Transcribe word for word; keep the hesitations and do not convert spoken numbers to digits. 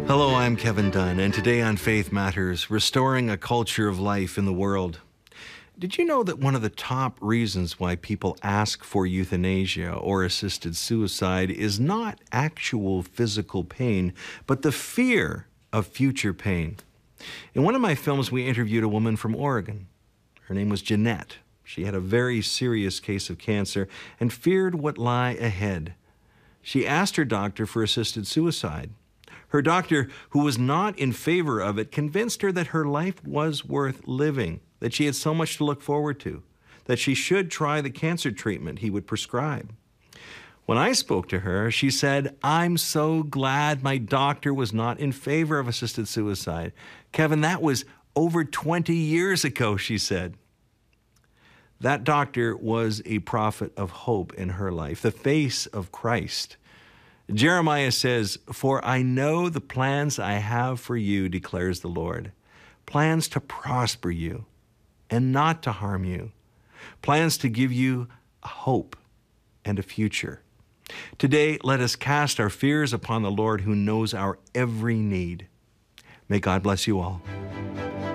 Hello, I'm Kevin Dunn, and today on Faith Matters, restoring a culture of life in the world. Did you know that one of the top reasons why people ask for euthanasia or assisted suicide is not actual physical pain, but the fear of future pain? In one of my films, we interviewed a woman from Oregon. Her name was Jeanette. She had a very serious case of cancer and feared what lay ahead. She asked her doctor for assisted suicide. Her doctor, who was not in favor of it, convinced her that her life was worth living, that she had so much to look forward to, that she should try the cancer treatment he would prescribe. When I spoke to her, she said, "I'm so glad my doctor was not in favor of assisted suicide. Kevin, that was over twenty years ago," she said. That doctor was a prophet of hope in her life, the face of Christ. Jeremiah says, "For I know the plans I have for you, declares the Lord, plans to prosper you and not to harm you, plans to give you a hope and a future." Today, let us cast our fears upon the Lord who knows our every need. May God bless you all.